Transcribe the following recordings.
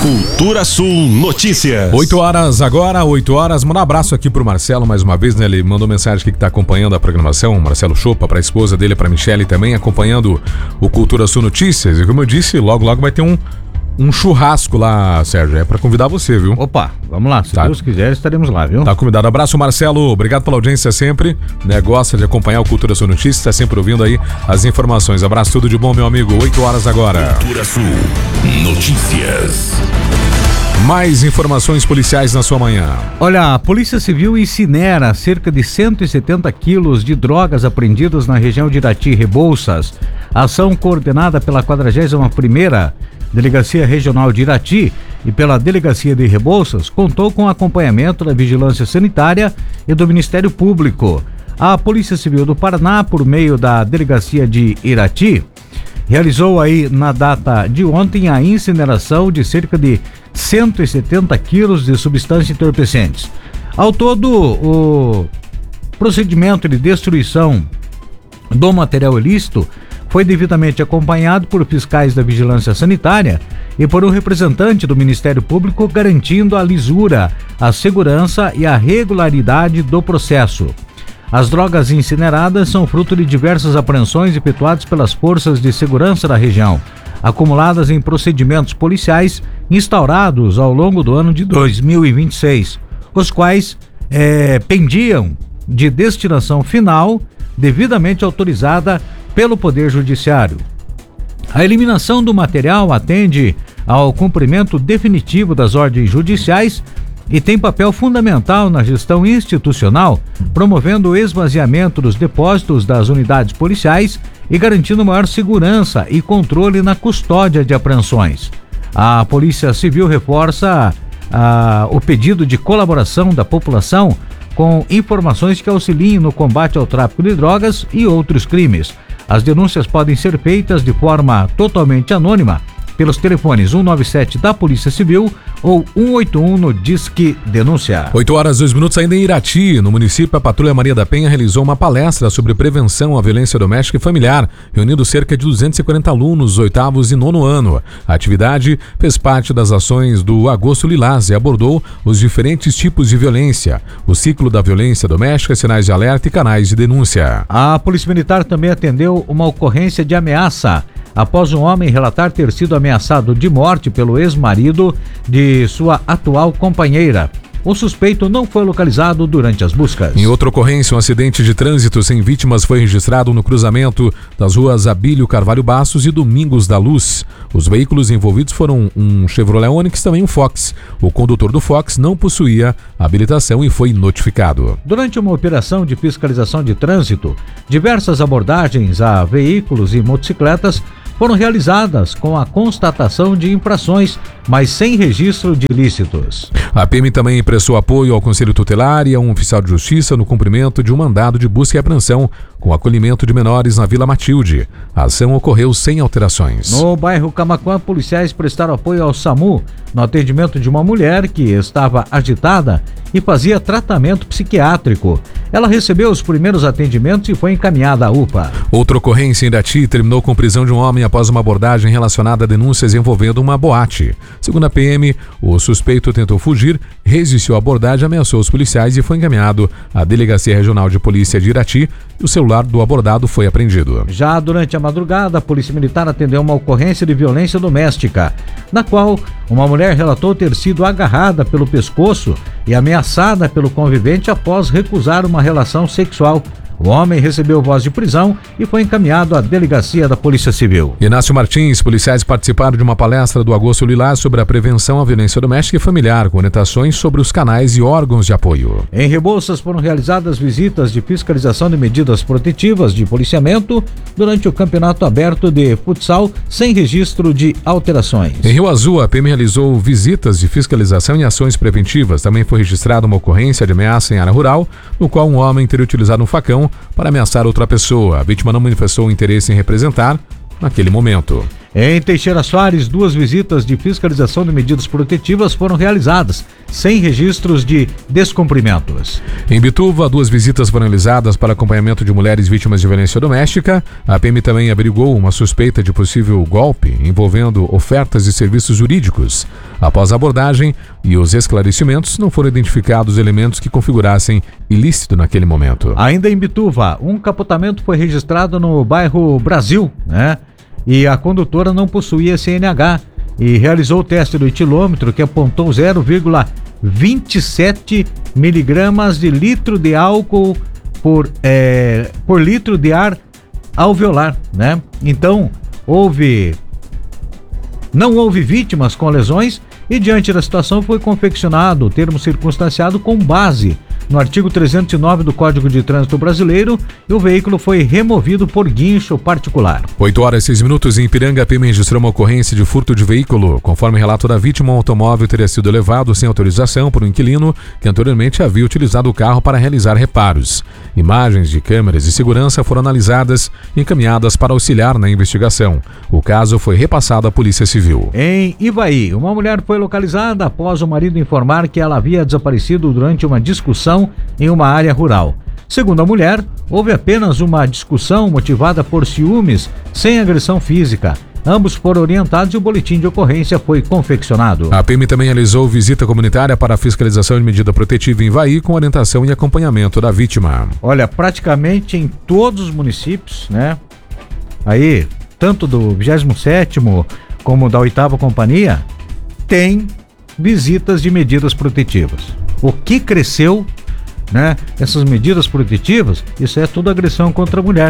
Cultura Sul Notícias. 8 horas agora, 8 horas. Manda um abraço aqui pro Marcelo mais uma vez, né? Ele mandou mensagem aqui que tá acompanhando a programação, Marcelo Chopa, pra esposa dele, pra Michele também, acompanhando o Cultura Sul Notícias. E como eu disse, logo vai ter um churrasco lá, Sérgio. É pra convidar você, viu? Opa, vamos lá. Se Deus quiser, estaremos lá, viu? Tá convidado. Abraço, Marcelo. Obrigado pela audiência sempre. Né? Gosta de acompanhar o Cultura Sul Notícias, tá sempre ouvindo aí as informações. Abraço, tudo de bom, meu amigo. 8 horas agora. Cultura Sul Notícias. Mais informações policiais na sua manhã. Olha, a Polícia Civil incinera cerca de 170 quilos de drogas apreendidas na região de Irati e Rebouças. A ação coordenada pela 41ª Delegacia Regional de Irati e pela Delegacia de Rebouças contou com acompanhamento da Vigilância Sanitária e do Ministério Público. A Polícia Civil do Paraná, por meio da Delegacia de Irati, realizou aí na data de ontem a incineração de cerca de 170 quilos de substâncias entorpecentes. Ao todo, o procedimento de destruição do material ilícito foi devidamente acompanhado por fiscais da Vigilância Sanitária e por um representante do Ministério Público, garantindo a lisura, a segurança e a regularidade do processo. As drogas incineradas são fruto de diversas apreensões efetuadas pelas forças de segurança da região, acumuladas em procedimentos policiais instaurados ao longo do ano de 2026, os quais pendiam de destinação final devidamente autorizada pelo Poder Judiciário. A eliminação do material atende ao cumprimento definitivo das ordens judiciais e tem papel fundamental na gestão institucional, promovendo o esvaziamento dos depósitos das unidades policiais e garantindo maior segurança e controle na custódia de apreensões. A Polícia Civil reforça o pedido de colaboração da população com informações que auxiliem no combate ao tráfico de drogas e outros crimes. As denúncias podem ser feitas de forma totalmente anônima pelos telefones 197 da Polícia Civil ou 181 no Disque Denúncia. 8 horas 2 minutos ainda em Irati. No município, a Patrulha Maria da Penha realizou uma palestra sobre prevenção à violência doméstica e familiar, reunindo cerca de 240 alunos dos 8º e 9º ano. A atividade fez parte das ações do Agosto Lilás e abordou os diferentes tipos de violência, o ciclo da violência doméstica, sinais de alerta e canais de denúncia. A Polícia Militar também atendeu uma ocorrência de ameaça após um homem relatar ter sido ameaçado de morte pelo ex-marido de sua atual companheira. O suspeito não foi localizado durante as buscas. Em outra ocorrência, um acidente de trânsito sem vítimas foi registrado no cruzamento das ruas Abílio Carvalho Bastos e Domingos da Luz. Os veículos envolvidos foram um Chevrolet Onix e também um Fox. O condutor do Fox não possuía habilitação e foi notificado. Durante uma operação de fiscalização de trânsito, diversas abordagens a veículos e motocicletas foram realizadas com a constatação de infrações, mas sem registro de ilícitos. A PM também prestou apoio ao Conselho Tutelar e a um oficial de justiça no cumprimento de um mandado de busca e apreensão com acolhimento de menores na Vila Matilde. A ação ocorreu sem alterações. No bairro Camaquã, policiais prestaram apoio ao SAMU no atendimento de uma mulher que estava agitada e fazia tratamento psiquiátrico. Ela recebeu os primeiros atendimentos e foi encaminhada à UPA. Outra ocorrência em Irati terminou com prisão de um homem após uma abordagem relacionada a denúncias envolvendo uma boate. Segundo a PM, o suspeito tentou fugir, resistiu à abordagem, ameaçou os policiais e foi encaminhado à Delegacia Regional de Polícia de Irati e o celular do abordado foi apreendido. Já durante a madrugada, a Polícia Militar atendeu uma ocorrência de violência doméstica, na qual uma mulher relatou ter sido agarrada pelo pescoço e ameaçada pelo convivente após recusar uma relação sexual. O homem recebeu voz de prisão e foi encaminhado à Delegacia da Polícia Civil. Inácio Martins, policiais participaram de uma palestra do Agosto Lilás sobre a prevenção à violência doméstica e familiar, com orientações sobre os canais e órgãos de apoio. Em Rebouças foram realizadas visitas de fiscalização de medidas protetivas de policiamento durante o Campeonato Aberto de Futsal, sem registro de alterações. Em Rio Azul, a PM realizou visitas de fiscalização e ações preventivas. Também foi registrada uma ocorrência de ameaça em área rural, no qual um homem teria utilizado um facão para ameaçar outra pessoa. A vítima não manifestou interesse em representar naquele momento. Em Teixeira Soares, 2 visitas de fiscalização de medidas protetivas foram realizadas, sem registros de descumprimentos. Em Bituva, 2 visitas foram realizadas para acompanhamento de mulheres vítimas de violência doméstica. A PM também averigou uma suspeita de possível golpe envolvendo ofertas de serviços jurídicos. Após a abordagem e os esclarecimentos, não foram identificados elementos que configurassem ilícito naquele momento. Ainda em Bituva, um capotamento foi registrado no bairro Brasil, né? E a condutora não possuía CNH e realizou o teste do etilômetro, que apontou 0,27 miligramas de litro de álcool por litro de ar alveolar, né? Então, não houve vítimas com lesões e, diante da situação, foi confeccionado o termo circunstanciado com base no artigo 309 do Código de Trânsito Brasileiro, e o veículo foi removido por guincho particular. 8h06 em Ipiranga, a PM registrou uma ocorrência de furto de veículo. Conforme relato da vítima, um automóvel teria sido levado sem autorização por um inquilino que anteriormente havia utilizado o carro para realizar reparos. Imagens de câmeras de segurança foram analisadas e encaminhadas para auxiliar na investigação. O caso foi repassado à Polícia Civil. Em Ivaí, uma mulher foi localizada após o marido informar que ela havia desaparecido durante uma discussão em uma área rural. Segundo a mulher, houve apenas uma discussão motivada por ciúmes, sem agressão física. Ambos foram orientados e o boletim de ocorrência foi confeccionado. A PM também realizou visita comunitária para a fiscalização de medida protetiva em Ivaí, com orientação e acompanhamento da vítima. Olha, praticamente em todos os municípios, né? Aí, tanto do 27º como da 8ª Companhia, tem visitas de medidas protetivas. O que cresceu, né? Essas medidas protetivas, isso é tudo agressão contra a mulher.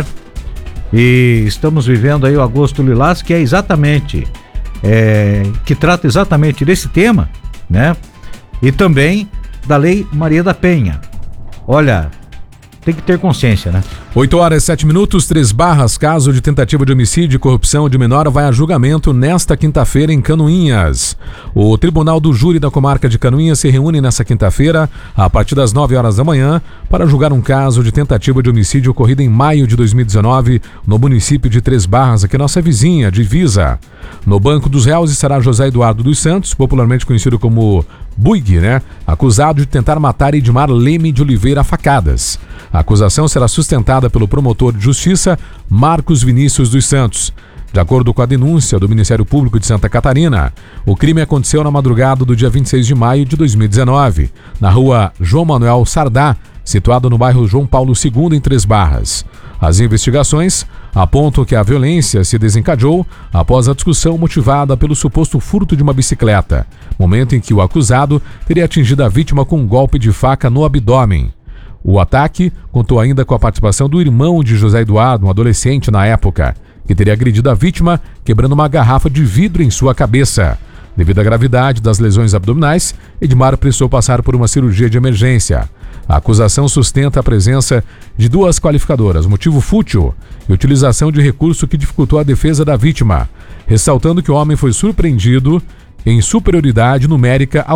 E estamos vivendo aí o Agosto Lilás, que é exatamente, que trata exatamente desse tema, né? E também da Lei Maria da Penha. Olha, tem que ter consciência, né? 8h07, 3 Barras, caso de tentativa de homicídio e corrupção de menor vai a julgamento nesta quinta-feira em Canoinhas. O Tribunal do Júri da Comarca de Canoinhas se reúne nesta quinta-feira, a partir das 9h da manhã, para julgar um caso de tentativa de homicídio ocorrido em maio de 2019, no município de 3 Barras, aqui nossa vizinha, divisa. No banco dos réus estará José Eduardo dos Santos, popularmente conhecido como Buig, né? Acusado de tentar matar Edmar Leme de Oliveira a facadas. A acusação será sustentada pelo promotor de justiça Marcos Vinícius dos Santos. De acordo com a denúncia do Ministério Público de Santa Catarina, o crime aconteceu na madrugada do dia 26 de maio de 2019, na rua João Manuel Sardá, situado no bairro João Paulo II, em 3 Barras. As investigações apontam que a violência se desencadeou após a discussão motivada pelo suposto furto de uma bicicleta, momento em que o acusado teria atingido a vítima com um golpe de faca no abdômen. O ataque contou ainda com a participação do irmão de José Eduardo, um adolescente na época, que teria agredido a vítima quebrando uma garrafa de vidro em sua cabeça. Devido à gravidade das lesões abdominais, Edmar precisou passar por uma cirurgia de emergência. A acusação sustenta a presença de 2 qualificadoras, motivo fútil e utilização de recurso que dificultou a defesa da vítima, ressaltando que o homem foi surpreendido em superioridade numérica ao